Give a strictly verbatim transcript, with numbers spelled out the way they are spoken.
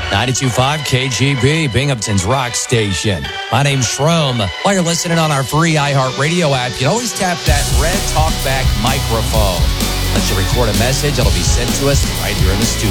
ninety-two point five K G B, Binghamton's rock station. My name's Shroom. While you're listening on our free iHeartRadio app, you can always tap that red talkback microphone. Let you record a message. It'll be sent to us right here in the studio.